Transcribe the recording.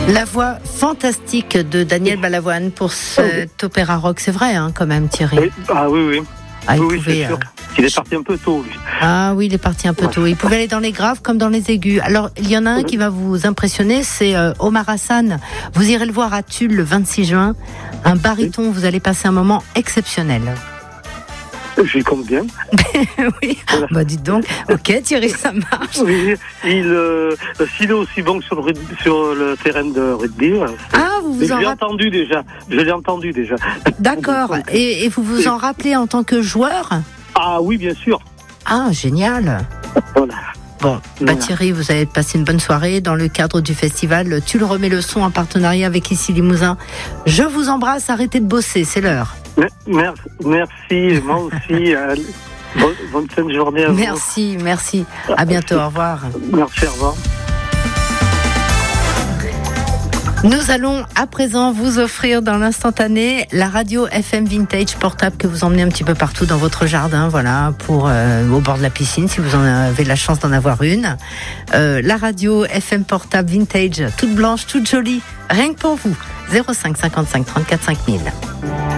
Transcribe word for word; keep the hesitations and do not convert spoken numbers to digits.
La voix fantastique de Daniel Balavoine pour cet opéra rock, c'est vrai hein, quand même Thierry. Oui. Ah oui, oui. Ah, il oui, pouvait, c'est sûr. Il est parti un peu tôt, lui. Ah oui, il est parti un peu tôt. Il pouvait aller dans les graves comme dans les aigus. Alors, il y en a un qui va vous impressionner, c'est euh, Omar Hassan. Vous irez le voir à Tulle le vingt-six juin. Un baryton, vous allez passer un moment exceptionnel. J'y compte bien. Oui, voilà. Bah dites donc. Ok Thierry, ça marche. Oui, il, euh, s'il est aussi bon que sur le, rugby, sur le terrain de rugby. Ah, vous vous en rappelez. Je l'ai rapp... entendu déjà. Je l'ai entendu déjà. D'accord. Et, et vous vous en rappelez en tant que joueur ? Ah oui, bien sûr. Ah, génial. Voilà. Bon, bah Thierry, vous avez passé une bonne soirée dans le cadre du festival Tu le remets le son en partenariat avec Ici Limousin. Je vous embrasse, arrêtez de bosser, c'est l'heure. Merci, merci moi aussi. Bonne, bonne fin de journée à vous. Merci, merci. À bientôt, au revoir. Merci, au revoir. Nous allons à présent vous offrir dans l'instantané la radio F M Vintage portable que vous emmenez un petit peu partout dans votre jardin, voilà, pour euh, au bord de la piscine si vous en avez la chance d'en avoir une. Euh, la radio F M portable Vintage, toute blanche, toute jolie, rien que pour vous. zéro cinq cinquante-cinq trente-quatre cinq mille.